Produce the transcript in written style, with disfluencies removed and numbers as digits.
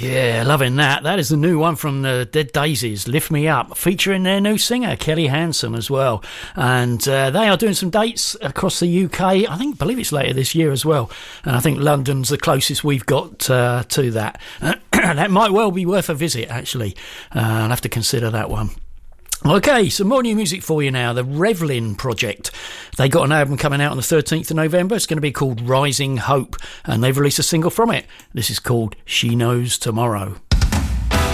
Yeah, loving that. That is the new one from the Dead Daisies, Lift Me Up, featuring their new singer, Kelly Hansen, as well. And they are doing some dates across the UK. I believe it's later this year as well. And I think London's the closest we've got to that. That might well be worth a visit, actually. I'll have to consider that one. Okay, some more new music for you now. The Revlin Project. They got an album coming out on the 13th of November. It's going to be called Rising Hope, and they've released a single from it. This is called She Knows Tomorrow.